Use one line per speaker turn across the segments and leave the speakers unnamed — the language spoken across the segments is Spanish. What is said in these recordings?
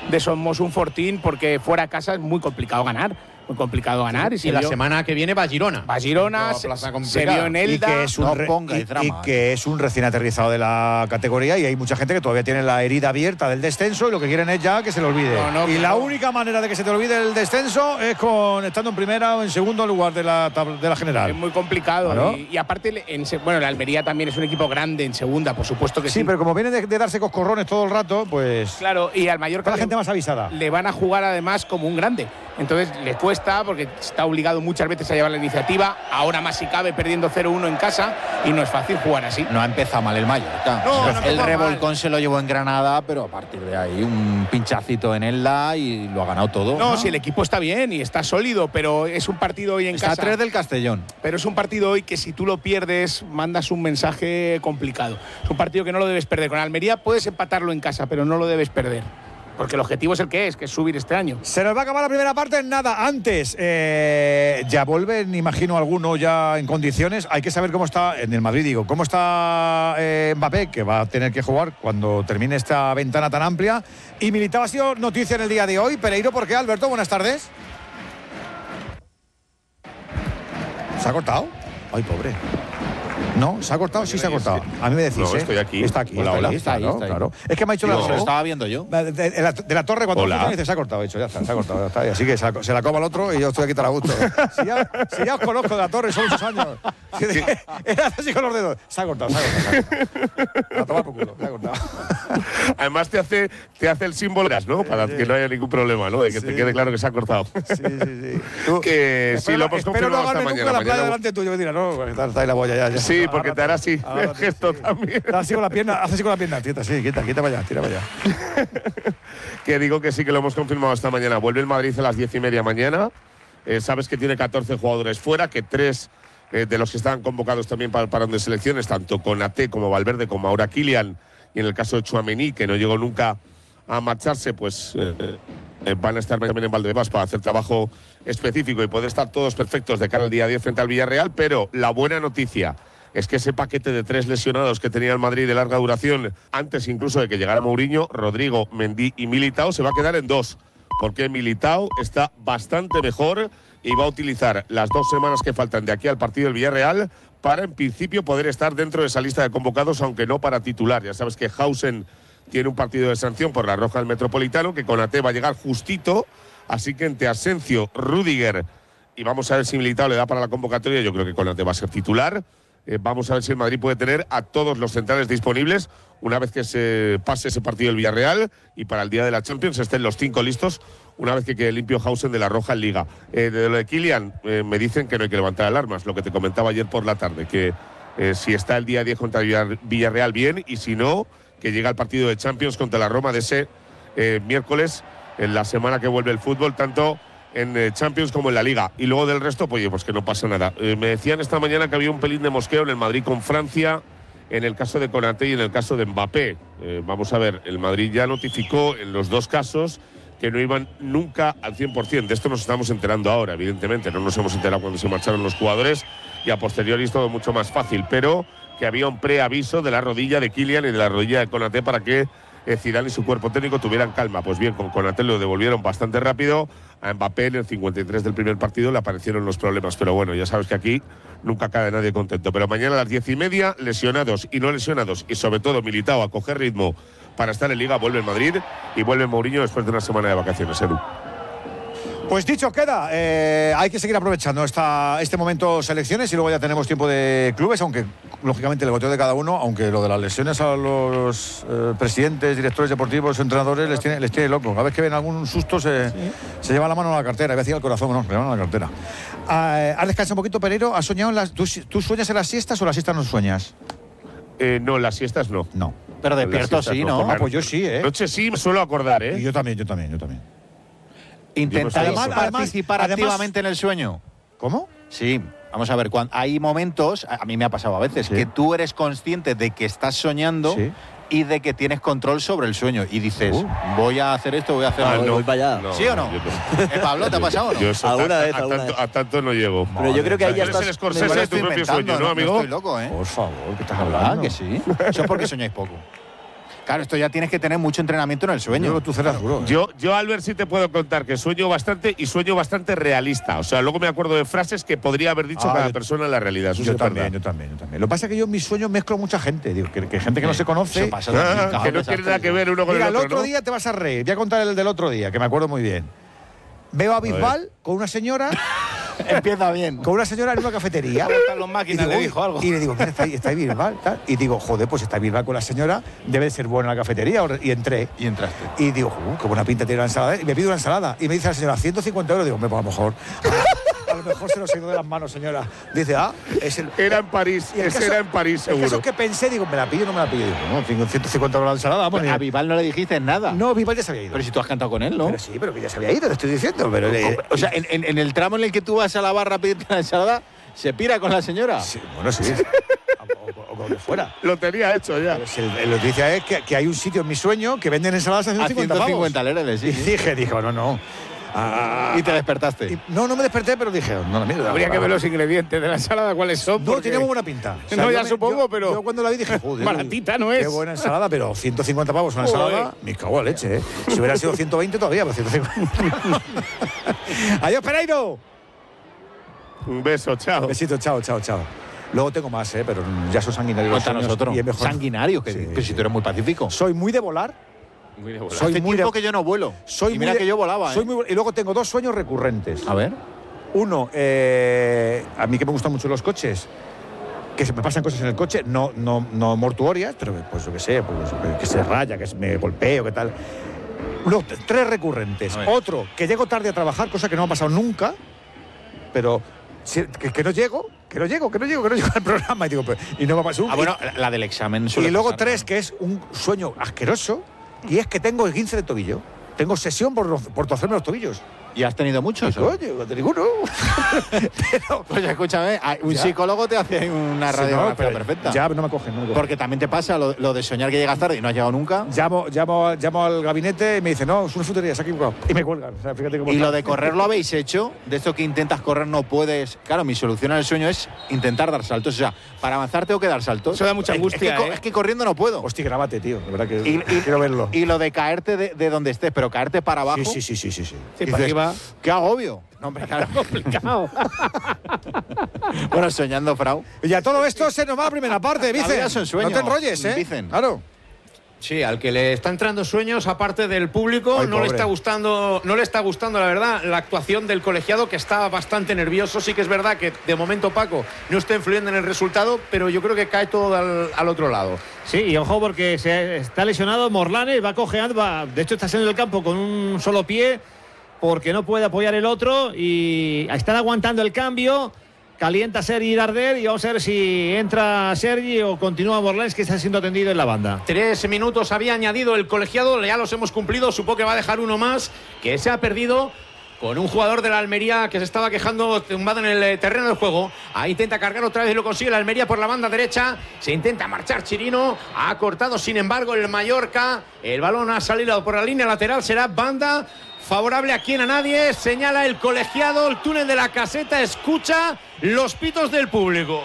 de Somos un Fortín, porque fuera a casa es muy complicado ganar. Muy complicado ganar.
Y la semana que viene va a Girona.
Va a Girona, se vio en Elda.
Y que es un recién aterrizado de la categoría, y hay mucha gente que todavía tiene la herida abierta del descenso y lo que quieren es ya que se le olvide. La única manera de que se te olvide el descenso es estando en primera o en segundo lugar de la general.
Es muy complicado.
Claro.
Y aparte, la Almería también es un equipo grande en segunda, por supuesto que sí.
Sí, pero como viene de darse coscorrones todo el rato, pues…
Claro, y al Mallorca
la gente más avisada.
Le van a jugar además como un grande. Entonces le cuesta, porque está obligado muchas veces a llevar la iniciativa. Ahora más si cabe, perdiendo 0-1 en casa, y no es fácil jugar así.
No ha empezado mal el Mallorca. El revolcón se lo llevó en Granada, pero a partir de ahí un pinchacito en Elda y lo ha ganado todo.
No, si el equipo está bien y está sólido, pero es un partido hoy en casa.
Está a 3 del Castellón.
Pero es un partido hoy que si tú lo pierdes, mandas un mensaje complicado. Es un partido que no lo debes perder. Con Almería puedes empatarlo en casa, pero no lo debes perder. Porque el objetivo es el que es subir este año.
Se nos va a acabar la primera parte en nada. Antes, ya vuelven, imagino, alguno ya en condiciones. Hay que saber cómo está, en el Madrid digo, cómo está Mbappé, que va a tener que jugar cuando termine esta ventana tan amplia. Y Militao ha sido noticia en el día de hoy. Pereiro, ¿por qué, Alberto? Buenas tardes. ¿Se ha cortado? Ay, pobre. No, se ha cortado, sí se ha cortado. A mí me decís,
no, estoy aquí.
Está aquí,
hola,
está ahí, claro. Es que me ha dicho
lo estaba viendo yo.
De la torre, cuando me dice, se ha cortado, hecho, ya está, se ha cortado, ya está. Así que se la coma el otro y yo estoy aquí tan a gusto. Si ya os conozco de la torre, son muchos años. Era así con los dedos. Se ha cortado. A tomar por culo, se ha cortado.
Además te hace el símbolo, ¿no? Para que no haya ningún problema, ¿no? De que te quede claro que se ha cortado.
Sí.
Que sí, lo hemos confirmado esta mañana.
La playa delante tuyo, me dirá, no, está ahí la boya ya.
Sí, porque te hará así el gesto también.
Así con la pierna, hace así con la pierna, quita para allá, tira para allá.
Que digo que sí que lo hemos confirmado esta mañana. Vuelve el Madrid a las 10:30 mañana. Sabes que tiene 14 jugadores fuera, que 3 de los que estaban convocados también para el parón de selecciones, tanto Konaté como Valverde, como ahora Kylian, y en el caso de Tchouaméni, que no llegó nunca a marcharse, pues van a estar también en Valdebebas para hacer trabajo específico y poder estar todos perfectos de cara al día 10 frente al Villarreal. Pero la buena noticia es que ese paquete de 3 lesionados que tenía el Madrid de larga duración, antes incluso de que llegara Mourinho, Rodrigo, Mendy y Militao, se va a quedar en 2, porque Militao está bastante mejor y va a utilizar las 2 semanas que faltan de aquí al partido del Villarreal para, en principio, poder estar dentro de esa lista de convocados, aunque no para titular. Ya sabes que Hausen tiene un partido de sanción por la roja del Metropolitano, que Konaté va a llegar justito, así que entre Asencio, Rüdiger, y vamos a ver si Militao le da para la convocatoria. Yo creo que Konaté va a ser titular. Vamos a ver si el Madrid puede tener a todos los centrales disponibles una vez que se pase ese partido del Villarreal y para el día de la Champions estén los 5 listos una vez que quede limpio Hausen de la roja en Liga. De lo de Kylian, me dicen que no hay que levantar alarmas, lo que te comentaba ayer por la tarde, que si está el día 10 contra Villarreal, bien, y si no, que llega el partido de Champions contra la Roma de ese miércoles, en la semana que vuelve el fútbol, tanto en Champions como en la Liga. Y luego del resto, pues que no pasa nada. Me decían esta mañana que había un pelín de mosqueo en el Madrid con Francia, en el caso de Konaté y en el caso de Mbappé. Vamos a ver, el Madrid ya notificó en los 2 casos que no iban nunca al 100%. De esto nos estamos enterando ahora, evidentemente. No nos hemos enterado cuando se marcharon los jugadores y a posteriori es todo mucho más fácil. Pero que había un preaviso de la rodilla de Kylian y de la rodilla de Konaté para que Zidane y su cuerpo técnico tuvieran calma. Pues bien, con Konaté lo devolvieron bastante rápido. A Mbappé en el 53 del primer partido le aparecieron los problemas. Pero bueno, ya sabes que aquí nunca cae nadie contento. Pero mañana a las 10:30, lesionados y no lesionados, y sobre todo Militao a coger ritmo para estar en Liga, vuelve el Madrid y vuelve Mourinho después de una semana de vacaciones, Edu.
Pues dicho queda, hay que seguir aprovechando este momento selecciones y luego ya tenemos tiempo de clubes, aunque lógicamente el goteo de cada uno, aunque lo de las lesiones a los presidentes, directores deportivos, entrenadores les tiene loco. Cada vez que ven algún susto se lleva la mano a la cartera, iba a decir al corazón, no, se lleva a la cartera. ¿Has descansado un poquito, Pereiro? ¿Has soñado ¿Tú sueñas en las siestas o las siestas no sueñas?
No, las siestas no.
No.
Pero despierto sí, ¿no?
Pues yo sí,
Noche sí, me suelo acordar, ¿eh?
Y yo también.
¿Intentáis participar activamente en el sueño?
¿Cómo?
Sí. Vamos a ver, hay momentos, a mí me ha pasado a veces, que tú eres consciente de que estás soñando y de que tienes control sobre el sueño. Y dices, voy a hacer esto, voy a hacer algo.
Voy para allá.
No,
¿Sí o no?
Pablo,
¿te ha pasado o no?
Yo
alguna vez.
A tanto no llego.
Pero yo creo que ahí ya estás…
Eres el Scorsese de tu propio sueño, ¿no, amigo?
Estoy loco, ¿eh?
Por favor, ¿qué estás
¿Verdad
hablando?
que sí? Eso es porque soñáis poco. Claro, esto ya tienes que tener mucho entrenamiento en el sueño.
Tú serás duro.
Yo, Albert, sí te puedo contar que sueño bastante y sueño bastante realista. O sea, luego me acuerdo de frases que podría haber dicho cada persona en la realidad. Eso
Yo
es
también. Lo que pasa es que yo en mis sueños mezclo mucha gente. Digo, que gente que no se conoce.
Eso pasa también,
que no tiene nada que ver uno con
Mira,
el otro.
el otro día te vas a reír. Voy a contar el del otro día, que me acuerdo muy bien. Veo a Bisbal con una señora.
Empieza bien.
Con una señora en una cafetería.
Están los máquinas, le dijo algo.
Y le digo, mira, está ahí Bisbal, tal. Y digo, joder, pues está Bisbal con la señora, debe de ser buena la cafetería. Y entré.
Y entraste.
Y digo, qué buena pinta tiene la ensalada. Y me pido una ensalada. Y me dice la señora, 150 euros. Digo, pues a lo mejor. A lo mejor se nos ha ido de las manos, señora. Dice, es el.
Era en París, ese era en París, seguro.
El caso es que pensé, digo, ¿me la pillo o no me la pillo? Digo, no, 150 euros la ensalada, vamos.
A Bisbal no le dijiste nada.
No, Bisbal ya se había ido.
Pero si tú has cantado con él, ¿no?
Pero sí, pero que ya se había ido, te estoy diciendo. Pero,
o sea, en el tramo en el que tú vas a la barra a pedirte la ensalada, ¿se pira con la señora?
Sí, bueno, sí. o como que fuera.
Lo tenía hecho ya.
Pero si la noticia es que hay un sitio en mi sueño que venden ensaladas a 150 pavos.
150 lereles, sí.
Y dijo, no.
Y te despertaste.
No me desperté, pero dije, no, mira.
Habría que ver los ingredientes de la ensalada, cuáles son.
No, tiene muy buena pinta. O sea,
no, ya supongo, pero.
Yo cuando la vi dije, joder.
Baratita no es.
Qué buena ensalada, pero 150 pavos una ensalada. Me cago en leche, ¿eh? Si hubiera sido 120 todavía, pero 150. Adiós, Pereiro.
Un beso, chao.
Besito, chao. Luego tengo más, pero ya soy sanguinario.
Cuéntanos otro.
Y es mejor.
Sanguinario, que si tú eres muy pacífico.
Soy muy de volar.
Hace tiempo que yo no vuelo. Y mira que yo volaba,
y luego tengo dos sueños recurrentes.
A ver.
Uno, a mí que me gustan mucho los coches, que se me pasan cosas en el coche, no mortuorias, pero pues yo qué sé, pues, que se raya, que me golpeo, que tal. Uno, tres recurrentes. Otro, que llego tarde a trabajar, cosa que no me ha pasado nunca, pero que no llego al programa y digo, y no me ha pasado.
Bueno, la del examen suele
Y luego
pasar,
tres, que es un sueño asqueroso, y es que tengo el 15 de tobillo. Tengo sesión por torcerme los tobillos.
¿Y has tenido muchos?
Coño, no te ninguno. Pero,
pues escúchame, un psicólogo te hace una radiografía perfecta.
Ya no me cogen.
Porque también te pasa lo de soñar que llegas tarde y no has llegado nunca.
Llamo al gabinete y me dice, no, es una futería, se ha equivocado. Y me cuelgan. O sea, fíjate cómo
y lo de correr lo habéis hecho, de esto que intentas correr no puedes. Claro, mi solución al sueño es intentar dar saltos. O sea, para avanzar tengo que dar saltos.
Eso da mucha angustia.
Es que corriendo no puedo.
Hostia, grábate, tío. La verdad que quiero verlo.
Y lo de caerte de donde estés, pero caerte para abajo.
Sí.
Sí, para arriba.
¡Qué agobio! No, hombre, claro.
Complicado.
Bueno, soñando, Frau.
Y a todo esto se nos va la primera parte, Vicen. No te enrolles,
Vicen.
Claro.
Sí, al que le está entrando sueños, aparte del público, no le está gustando, la verdad, la actuación del colegiado, que está bastante nervioso. Sí que es verdad que de momento Paco no está influyendo en el resultado, pero yo creo que cae todo al otro lado.
Sí, y ojo porque se está lesionado Morlanes, va cojeando, de hecho está en el campo con un solo pie porque no puede apoyar el otro y están aguantando el cambio. Calienta Sergi Darder y vamos a ver si entra Sergi o continúa Morlanes, que está siendo atendido en la banda.
3 minutos había añadido el colegiado, ya los hemos cumplido, supongo que va a dejar uno más, que se ha perdido con un jugador de la Almería que se estaba quejando tumbado en el terreno del juego. Ahí intenta cargar otra vez y lo consigue la Almería por la banda derecha. Se intenta marchar Chirino, ha cortado sin embargo el Mallorca. El balón ha salido por la línea lateral, será banda favorable a quien a nadie. Señala el colegiado, el túnel de la caseta, escucha los pitos del público.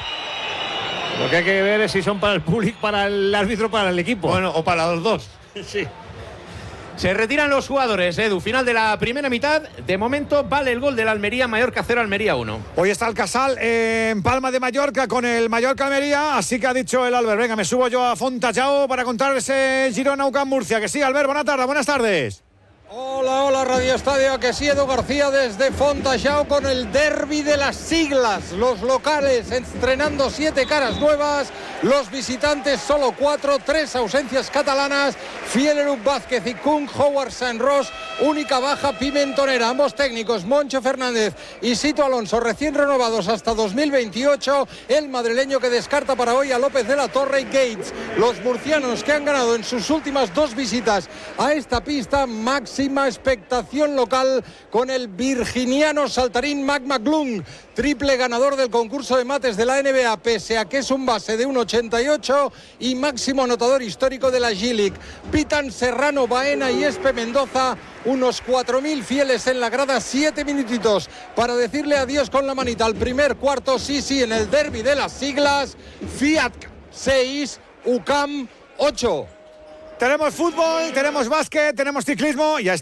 Lo que hay que ver es si son para el público, para el árbitro, para el equipo.
Bueno, o para los dos.
Sí.
Se retiran los jugadores, Edu. Final de la primera mitad. De momento vale el gol del Almería, Mallorca 0, Almería 1.
Hoy está el Casal en Palma de Mallorca con el Mallorca Almería. Así que ha dicho el Albert, venga, me subo yo a Fontachao para contar ese Girona UCAM Murcia. Que sí, Albert, buenas tardes.
Hola, Radio Estadio, que sí, Edu García desde Fontachao con el derbi de las siglas. Los locales estrenando 7 caras nuevas, los visitantes solo 4, 3 ausencias catalanas, Fielerup, Vázquez y Kung, Howard San Ross, única baja Pimentonera. Ambos técnicos, Moncho Fernández y Sito Alonso, recién renovados hasta 2028. El madrileño que descarta para hoy a López de la Torre y Gates. Los murcianos que han ganado en sus últimas 2 visitas a esta pista, máxima expectación local con el virginiano saltarín Mac McClung, triple ganador del concurso de mates de la NBA, pese a que es un base de 1,88 y máximo anotador histórico de la G-League. Pitan Serrano, Baena y Espe Mendoza, unos 4.000 fieles en la grada, 7 minutitos para decirle adiós con la manita al primer cuarto. Sí, en el derbi de las siglas, Fiat 6, UCAM 8.
Tenemos fútbol, tenemos básquet, tenemos ciclismo y a esta